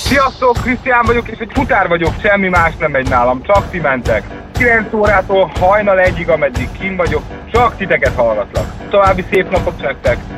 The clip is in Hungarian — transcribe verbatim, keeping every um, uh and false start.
Sziasztok, Krisztián vagyok, és egy futár vagyok, semmi más nem megy nálam, csak ti mentek. kilenc órától hajnal egyig, ameddig kim vagyok, csak titeket hallgatlak. További szép napot nektek!